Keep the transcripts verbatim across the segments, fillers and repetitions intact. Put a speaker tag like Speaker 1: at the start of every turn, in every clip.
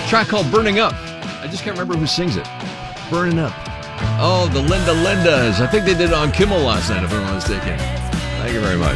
Speaker 1: track called Burning Up. I just can't remember who sings it. Burning Up. Oh, the Linda Lindas. I think they did it on Kimmel last night, if I'm not mistaken. Thank you very much.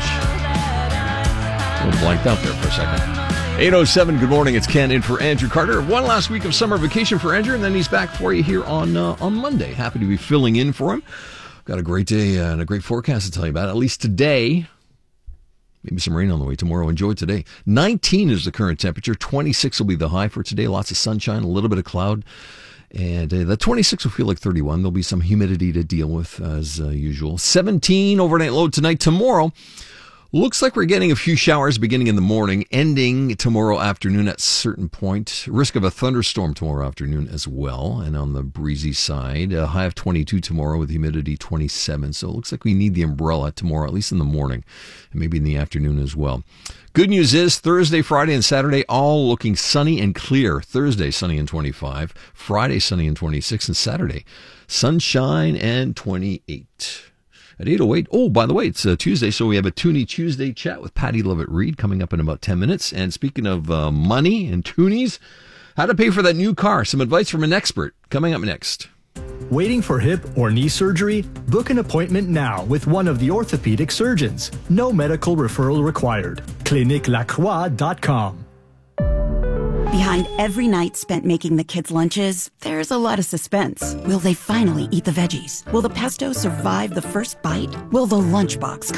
Speaker 1: A little blanked out there for a second. eight oh seven, good morning. It's Ken in for Andrew Carter. One last week of summer vacation for Andrew, and then he's back for you here on uh, on Monday. Happy to be filling in for him. Got a great day uh, and a great forecast to tell you about, at least today. Maybe some rain on the way tomorrow. Enjoy today. nineteen is the current temperature. twenty-six will be the high for today. Lots of sunshine, a little bit of cloud. And uh, the twenty-six will feel like thirty-one. There'll be some humidity to deal with as uh, usual. seventeen overnight low tonight. Tomorrow, looks like we're getting a few showers beginning in the morning, ending tomorrow afternoon at a certain point. Risk of a thunderstorm tomorrow afternoon as well. And on the breezy side, a high of twenty-two tomorrow with humidity twenty-seven. So it looks like we need the umbrella tomorrow, at least in the morning, and maybe in the afternoon as well. Good news is Thursday, Friday, and Saturday all looking sunny and clear. Thursday, sunny and twenty-five. Friday, sunny and twenty-six. And Saturday, sunshine and twenty-eight. At eight oh eight, oh, by the way, it's uh, Tuesday, so we have a Toonie Tuesday chat with Patty Lovett-Reed coming up in about ten minutes. And speaking of uh, money and toonies, how to pay for that new car. Some advice from an expert coming up next.
Speaker 2: Waiting for hip or knee surgery? Book an appointment now with one of the orthopedic surgeons. No medical referral required. clinique lacroix dot com.
Speaker 3: Behind every night spent making the kids' lunches, there's a lot of suspense. Will they finally eat the veggies? Will the pesto survive the first bite? Will the lunchbox